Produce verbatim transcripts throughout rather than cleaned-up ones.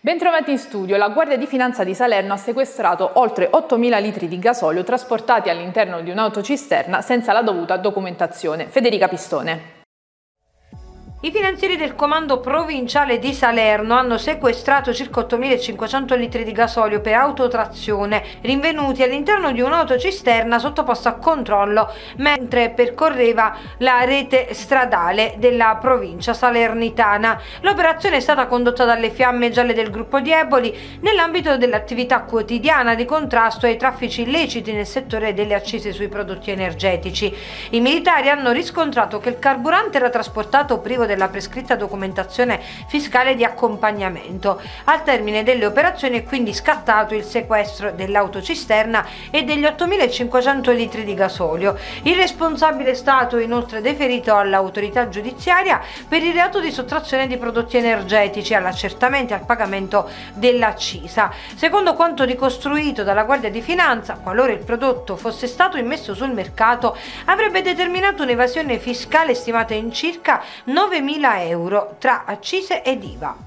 Bentrovati in studio. La Guardia di Finanza di Salerno ha sequestrato oltre ottomila litri di gasolio trasportati all'interno di un'autocisterna senza la dovuta documentazione. Federica Pistone. I finanzieri del comando provinciale di Salerno hanno sequestrato circa ottomilacinquecento litri di gasolio per autotrazione rinvenuti all'interno di un'autocisterna sottoposta a controllo mentre percorreva la rete stradale della provincia salernitana. L'operazione è stata condotta dalle Fiamme Gialle del gruppo di Eboli nell'ambito dell'attività quotidiana di contrasto ai traffici illeciti nel settore delle accise sui prodotti energetici. I militari hanno riscontrato che il carburante era trasportato privo della prescritta documentazione fiscale di accompagnamento. Al termine delle operazioni è quindi scattato il sequestro dell'autocisterna e degli ottomilacinquecento litri di gasolio. Il responsabile è stato inoltre deferito all'autorità giudiziaria per il reato di sottrazione di prodotti energetici all'accertamento e al pagamento dell'accisa. Secondo quanto ricostruito dalla Guardia di Finanza, qualora il prodotto fosse stato immesso sul mercato, avrebbe determinato un'evasione fiscale stimata in circa novemila euro tra accise ed I V A.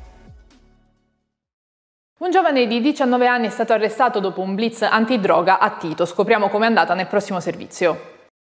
Un giovane di diciannove anni è stato arrestato dopo un blitz antidroga a Tito. Scopriamo com'è andata nel prossimo servizio.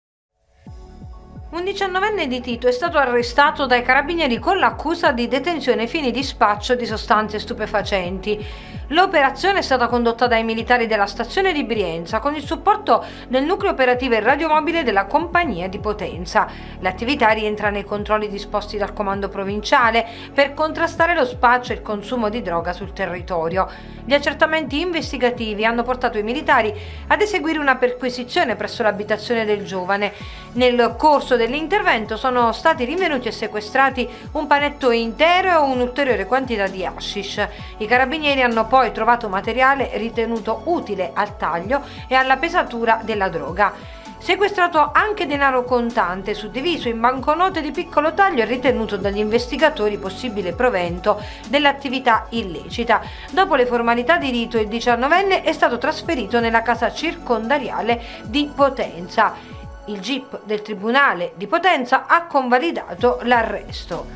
Un diciannovenne di Tito è stato arrestato dai carabinieri con l'accusa di detenzione ai fini di spaccio di sostanze stupefacenti. L'operazione è stata condotta dai militari della stazione di Brienza con il supporto del nucleo operativo e radiomobile della compagnia di Potenza. L'attività rientra nei controlli disposti dal comando provinciale per contrastare lo spaccio e il consumo di droga sul territorio. Gli accertamenti investigativi hanno portato i militari ad eseguire una perquisizione presso l'abitazione del giovane. Nel corso dell'intervento sono stati rinvenuti e sequestrati un panetto intero e un'ulteriore quantità di hashish. I carabinieri hanno poi trovato materiale ritenuto utile al taglio e alla pesatura della droga. Sequestrato anche denaro contante suddiviso in banconote di piccolo taglio e ritenuto dagli investigatori possibile provento dell'attività illecita. Dopo le formalità di rito, il diciannovenne è stato trasferito nella casa circondariale di Potenza. Il G I P del Tribunale di Potenza ha convalidato l'arresto.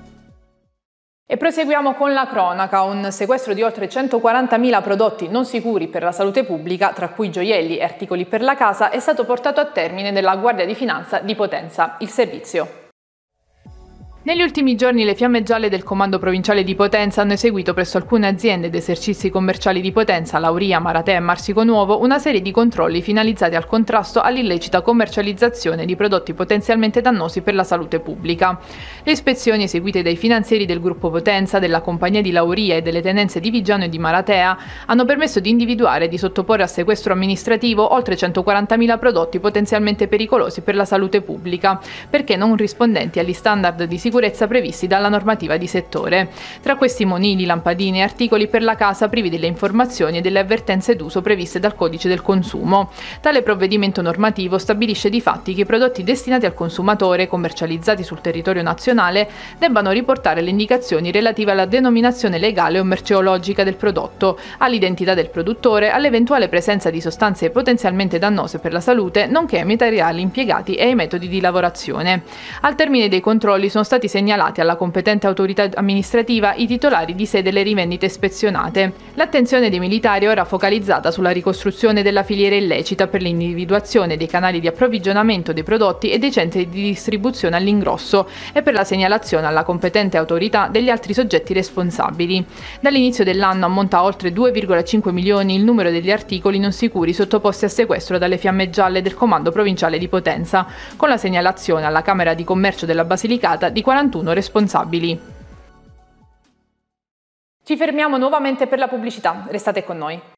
E proseguiamo con la cronaca. Un sequestro di oltre centoquarantamila prodotti non sicuri per la salute pubblica, tra cui gioielli e articoli per la casa, è stato portato a termine dalla Guardia di Finanza di Potenza. Il servizio. Negli ultimi giorni le Fiamme Gialle del Comando Provinciale di Potenza hanno eseguito presso alcune aziende ed esercizi commerciali di Potenza, Lauria, Maratea e Marsico Nuovo, una serie di controlli finalizzati al contrasto all'illecita commercializzazione di prodotti potenzialmente dannosi per la salute pubblica. Le ispezioni eseguite dai finanzieri del gruppo Potenza, della compagnia di Lauria e delle tenenze di Viggiano e di Maratea hanno permesso di individuare e di sottoporre a sequestro amministrativo oltre centoquarantamila prodotti potenzialmente pericolosi per la salute pubblica, perché non rispondenti agli standard di sicurezza previsti dalla normativa di settore. Tra questi monili, lampadine e articoli per la casa privi delle informazioni e delle avvertenze d'uso previste dal Codice del Consumo. Tale provvedimento normativo stabilisce di fatti che i prodotti destinati al consumatore, commercializzati sul territorio nazionale, debbano riportare le indicazioni relative alla denominazione legale o merceologica del prodotto, all'identità del produttore, all'eventuale presenza di sostanze potenzialmente dannose per la salute, nonché ai materiali impiegati e ai metodi di lavorazione. Al termine dei controlli sono stati segnalati alla competente autorità amministrativa i titolari di sé delle rivendite ispezionate. L'attenzione dei militari è ora focalizzata sulla ricostruzione della filiera illecita per l'individuazione dei canali di approvvigionamento dei prodotti e dei centri di distribuzione all'ingrosso e per la segnalazione alla competente autorità degli altri soggetti responsabili. Dall'inizio dell'anno ammonta a oltre due virgola cinque milioni il numero degli articoli non sicuri sottoposti a sequestro dalle Fiamme Gialle del Comando Provinciale di Potenza, con la segnalazione alla Camera di Commercio della Basilicata di quarantuno responsabili. Ci fermiamo nuovamente per la pubblicità, restate con noi.